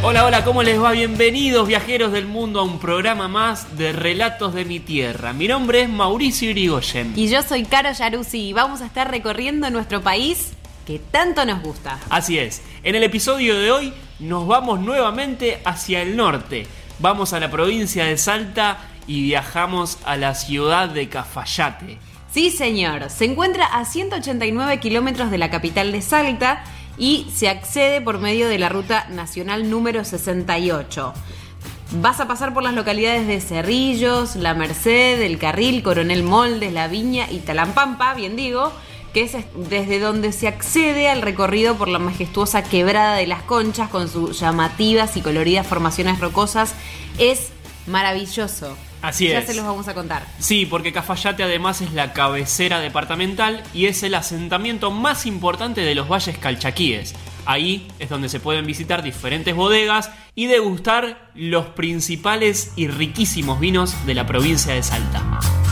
Hola, hola, ¿cómo les va? Bienvenidos, viajeros del mundo, a un programa más de Relatos de mi Tierra. Mi nombre es Mauricio Irigoyen. Y yo soy Caro Yaruzzi y vamos a estar recorriendo nuestro país que tanto nos gusta. Así es, en el episodio de hoy nos vamos nuevamente hacia el norte. Vamos a la provincia de Salta y viajamos a la ciudad de Cafayate. Sí, señor, se encuentra a 189 kilómetros de la capital de Salta y se accede por medio de la ruta nacional número 68. Vas a pasar por las localidades de Cerrillos, La Merced, El Carril, Coronel Moldes, La Viña y Talampampa, bien digo, que es desde donde se accede al recorrido por la majestuosa Quebrada de las Conchas con sus llamativas y coloridas formaciones rocosas. Es maravilloso. Así ya es. se los vamos a contar. Sí, porque Cafayate además es la cabecera departamental y es el asentamiento más importante de los valles calchaquíes. Ahí es donde se pueden visitar diferentes bodegas y degustar los principales y riquísimos vinos de la provincia de Salta.